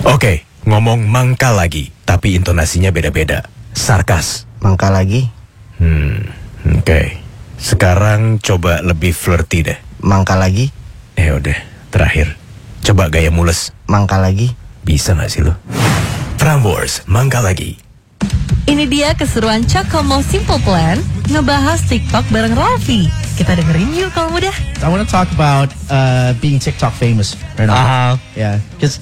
Oke, ngomong mangkal lagi, tapi intonasinya beda-beda. Sarkas. Mangkal lagi? Oke. Sekarang coba lebih flirty deh. Mangkal lagi? Udah, terakhir. Coba gaya mules. Mangkal lagi? Bisa gak sih lo? Prambors, mangkal lagi. Ini dia keseruan Chocomo Simple Plan ngebahas TikTok bareng Raffi. Kita dengerin yuk kalau mudah. I want to talk about being TikTok famous right now. Yeah, because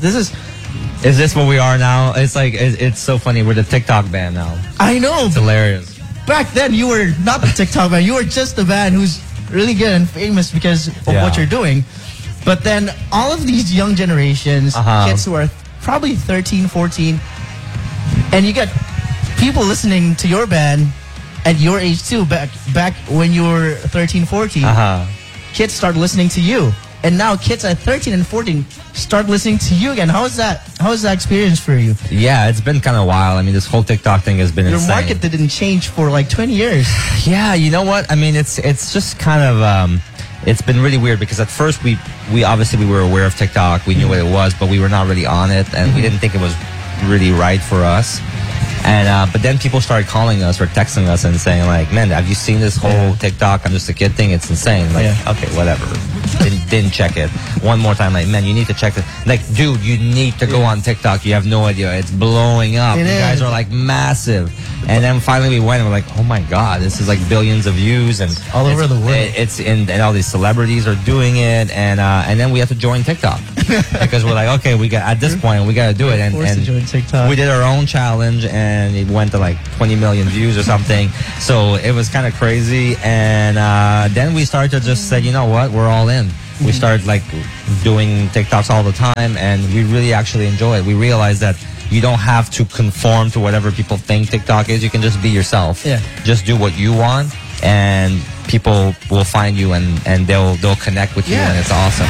Is this what we are now? It's like it's so funny. We're the TikTok band now. I know. It's hilarious. Back then, you were not the TikTok band. You were just the band who's really good and famous because of what you're doing. But then all of these young generations, kids who are probably 13, 14, and you get people listening to your band at your age too, back when you were 13, 14, kids start listening to you. And now kids at 13 and 14 start listening to you again. How is that experience for you? Yeah, it's been kind of wild. I mean, this whole TikTok thing has been Your insane. market didn't change for like 20 years. Yeah, you know what? I mean, it's just kind of it's been really weird because at first we obviously we were aware of TikTok. We knew what it was, but we were not really on it, and we didn't think it was really right for us. And but then people started calling us or texting us and saying like, "Man, have you seen this whole TikTok I'm just a kid thing? It's insane." Like, okay, whatever. Didn't check it. One more time, like, man, you need to check it. Like, dude, you need to go on TikTok. You have no idea. It's blowing up. You guys are like massive. And then finally we went and we're like, oh my God, this is like billions of views and all over the world. And all these celebrities are doing it. And then we have to join TikTok because we're like, okay, at this point we got to do it. And to join TikTok. We did our own challenge and it went to like 20 million views or something. So it was kind of crazy. And then we started to just say, you know what, we're all in. We started like doing TikToks all the time and we really actually enjoy it. We realized that you don't have to conform to whatever people think TikTok is. You can just be yourself. Yeah. Just do what you want and people will find you and they'll connect with you and it's awesome.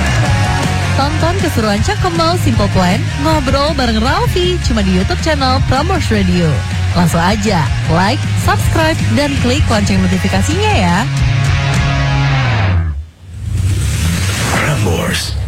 Tonton keseruan Chocomo Simple Plan ngobrol bareng Raffi cuma di YouTube channel Prambors Radio. Langsung aja like, subscribe, dan klik lonceng notifikasinya ya. Prambors.